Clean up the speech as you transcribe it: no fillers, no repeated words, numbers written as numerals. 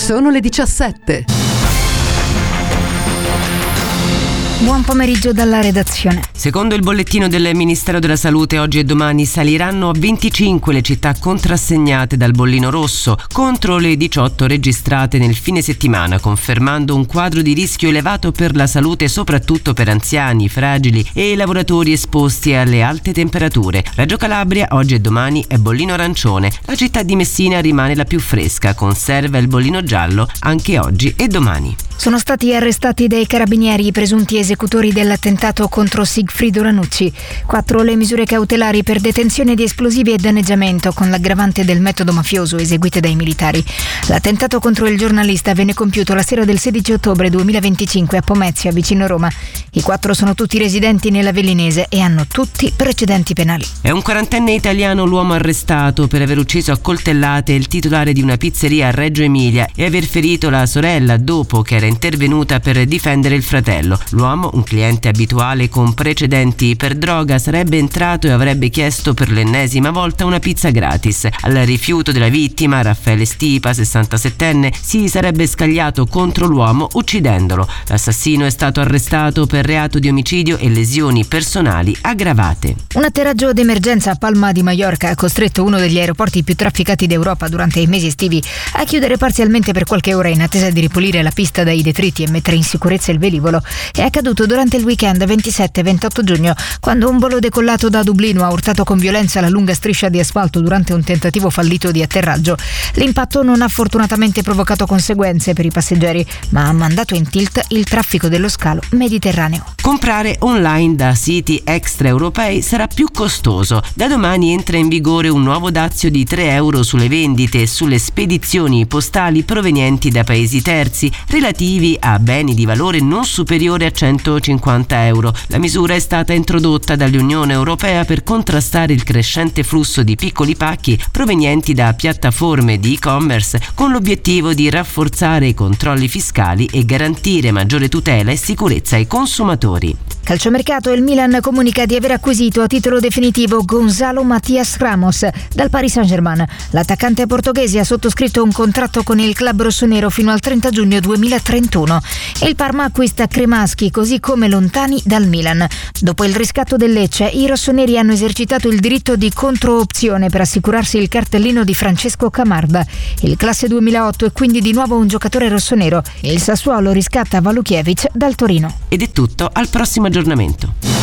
Sono le 17. Buon pomeriggio dalla redazione. Secondo il bollettino del Ministero della Salute, oggi e domani saliranno a 25 le città contrassegnate dal bollino rosso, contro le 18 registrate nel fine settimana, confermando un quadro di rischio elevato per la salute, soprattutto per anziani, fragili e lavoratori esposti alle alte temperature. Reggio Calabria, oggi e domani, è bollino arancione. La città di Messina rimane la più fresca, conserva il bollino giallo anche oggi e domani. Sono stati arrestati dai carabinieri i presunti esecutori dell'attentato contro Sigfrido Ranucci. 4 le misure cautelari per detenzione di esplosivi e danneggiamento con l'aggravante del metodo mafioso eseguite dai militari. L'attentato contro il giornalista venne compiuto la sera del 16 ottobre 2025 a Pomezia, vicino Roma. I 4 sono tutti residenti nell'Avellinese e hanno tutti precedenti penali. È un 40enne italiano l'uomo arrestato per aver ucciso a coltellate il titolare di una pizzeria a Reggio Emilia e aver ferito la sorella dopo che era intervenuta per difendere il fratello. L'uomo, un cliente abituale con precedenti per droga, sarebbe entrato e avrebbe chiesto per l'ennesima volta una pizza gratis. Al rifiuto della vittima, Raffaele Stipa, 67enne, si sarebbe scagliato contro l'uomo uccidendolo. L'assassino è stato arrestato per reato di omicidio e lesioni personali aggravate. Un atterraggio d'emergenza a Palma di Mallorca ha costretto uno degli aeroporti più trafficati d'Europa durante i mesi estivi a chiudere parzialmente per qualche ora in attesa di ripulire la pista dai detriti e mettere in sicurezza il velivolo. È accaduto durante il weekend 27-28 giugno, quando un volo decollato da Dublino ha urtato con violenza la lunga striscia di asfalto durante un tentativo fallito di atterraggio. L'impatto non ha fortunatamente provocato conseguenze per i passeggeri, ma ha mandato in tilt il traffico dello scalo mediterraneo. Comprare online da siti extraeuropei sarà più costoso. Da domani entra in vigore un nuovo dazio di 3 euro sulle vendite e sulle spedizioni postali provenienti da paesi terzi, relativi a beni di valore non superiore a 150 euro. La misura è stata introdotta dall'Unione Europea per contrastare il crescente flusso di piccoli pacchi provenienti da piattaforme di e-commerce, con l'obiettivo di rafforzare i controlli fiscali e garantire maggiore tutela e sicurezza ai consumatori. Calciomercato, il Milan comunica di aver acquisito a titolo definitivo Gonzalo Matias Ramos dal Paris Saint-Germain. L'attaccante portoghese ha sottoscritto un contratto con il club rossonero fino al 30 giugno 2031. Il Parma acquista Cremaschi, così come Lontani dal Milan. Dopo il riscatto del Lecce, i rossoneri hanno esercitato il diritto di controopzione per assicurarsi il cartellino di Francesco Camarda. Il classe 2008 è quindi di nuovo un giocatore rossonero. Il Sassuolo riscatta Walukiewicz dal Torino. Ed è tutto, al prossimo aggiornamento.